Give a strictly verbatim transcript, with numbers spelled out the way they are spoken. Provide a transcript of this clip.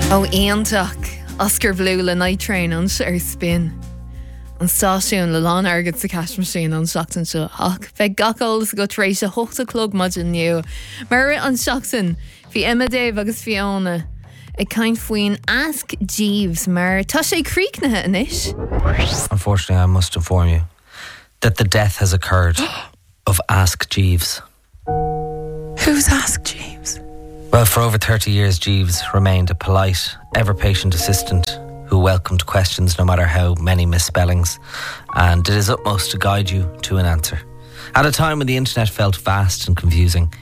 Ó Aonteach, Oscar Blue le night train ans ar spin. An stáisiún le lán agad sa cash machine an seachtain seo. Ach, fe gacail go trééis a hochta clog mud in niu. Mar an seachtain, fi Emma Dave agus Fiona. I kind faoin Ask Jeeves, mar tá sé críochnathe inis. Unfortunately, I must inform you that the death has occurred of Ask Jeeves. Who's Ask Jeeves? Well, for over thirty years, Jeeves remained a polite, ever-patient assistant who welcomed questions no matter how many misspellings and did his utmost to guide you to an answer. At a time when the internet felt vast and confusing,